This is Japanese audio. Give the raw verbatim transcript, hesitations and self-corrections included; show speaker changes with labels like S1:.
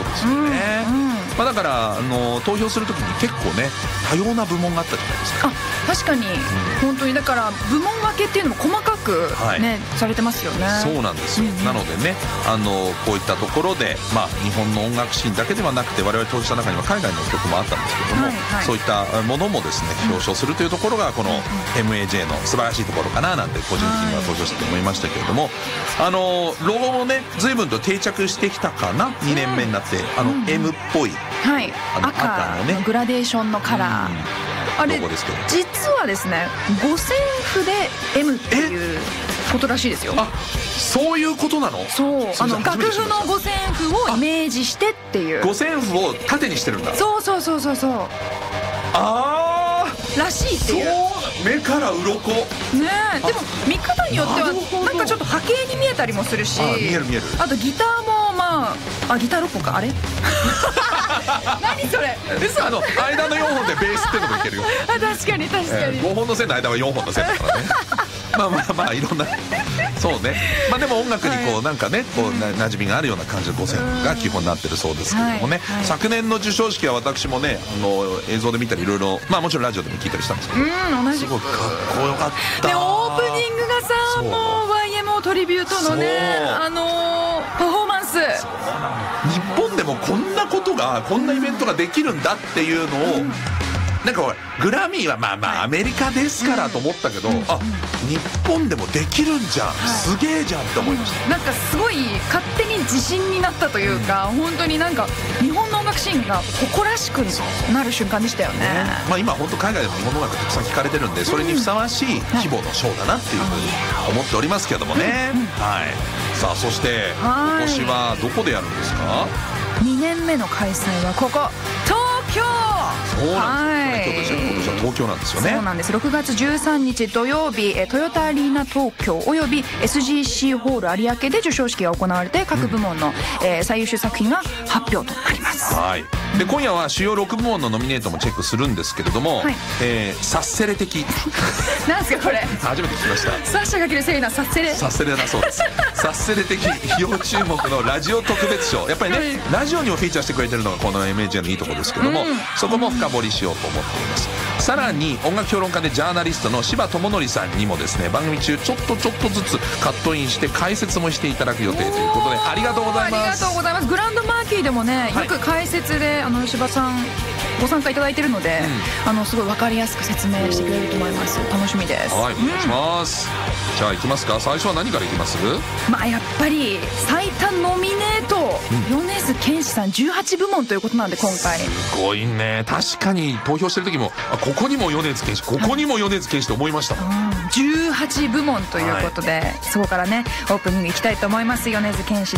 S1: ですよね、うんうん、まあ、だからあの投票するときに結構ね多様な部門があったじゃないですか。
S2: あ、確かに、うん、本当にだから部門分けっていうのも細かく、ね、はい、されてますよね。
S1: そうなんですよ、うんうん、なのでね、あのこういったところで、まあ、日本の音楽シーンだけではなくて我々当事者の中には海外の曲もあったんですけども、はいはい、そういったものもですね表彰するというところがこの エムエージェー の素晴らしいところかななんて個人的には登場して思いましたけれども、あのロゴもね随分と定着してきたかな。にねんめになって、うん、あの、うん、M っぽい、
S2: はい、
S1: あの赤のね
S2: 赤のグラデーションのカラー、うん、あれ実はですね五線譜で M っていうことらしいですよ。
S1: あ、そういうことなの？
S2: そう、あの楽譜の五線譜をイメージしてっていう。
S1: 五線譜を縦にしてるんだ。
S2: そうそうそうそうそう。
S1: あー
S2: らしいっていう。
S1: 目から鱗ね
S2: え。でも見方によってはなんかちょっと波形に見えたりもするし、
S1: あ、見える見える。
S2: あとギターもまああギターろっぽんかあれ何それ嘘。
S1: あの間のよんほんでベースってのもいけるよ。
S2: あ、確かに確かに、えー、
S1: ごほんの線の間はよんほんの線だからねまあまあまあいろんなそうね、まあでも音楽にこう、はい、なんかねこうな馴染みがあるような感じの五線が基本になってるそうですけれどもね、はいはい、昨年の授賞式は私もねあの映像で見たりいろいろ、まあもちろんラジオでも聞いたりしたんですけど、
S2: うん、同じく
S1: すごくかっこよかった。
S2: でオープニングがさもう ワイエムオー トリビュートのねあのー、パフォーマンス、
S1: 日本でもこんなことがこんなイベントができるんだっていうのを、うん、なんかほらグラミーはまあまあアメリカですからと思ったけど、うん、あ、日本でもできるんじゃん、はい、すげえじゃんって思いました、うん、
S2: なんかすごい勝手に自信になったというか、うん、本当になんか日本の音楽シーンが誇らしくなる瞬間でしたよね、
S1: まあ、今本当海外でも日本の音楽たくさん聴かれてるんでそれにふさわしい規模のショーだなっていうふうに思っておりますけどもね、うんうん、はい。さあそして今年はどこでやるんですか？
S2: にねんめの開催はここ東京。
S1: そうなんですよね、今年は東京なんですよね。
S2: そうなんです。ろくがつじゅうさんにち土曜日トヨタアリーナ東京および エスジーシー ホール有明で授賞式が行われて各部門の、うん、えー、最優秀作品が発表となります。
S1: はい。で今夜は主要ろくぶもんのノミネートもチェックするんですけれども、はい、えー、サッセレ的
S2: なんですかこれ
S1: 初めて聞きました。
S2: サッシャ×セリナサッセレ
S1: サッセレだそうですサッセレ的要注目のラジオ特別賞、やっぱりね、はい、ラジオにもフィーチャーしてくれてるのがこの エムエージェー のいいところですけども、うん、そこも深掘りしようと思っています。さらに音楽評論家でジャーナリストの柴智則さんにもですね番組中ちょっとちょっとずつカットインして解説もしていただく予定ということでありがとうございます。
S2: ありがとうございます。グランドマーキーでもね、はい、よく解説であの柴さんご参加いただいているので、うん、あのすごい分かりやすく説明してくれると思います。楽しみです。
S1: はい、お願いします、うん、じゃあいきますか。最初は何からいきます？
S2: まあやっぱり最多ノミネート、うん、米津玄師さんじゅうはちぶもんということなんで今回
S1: すごいね。確かに投票してる時もあここにも米津玄師ここにも米津玄師と思いましたもん、うん、
S2: じゅうはちぶもんということで、はい、そこからねオープニングいきたいと思います。米津玄師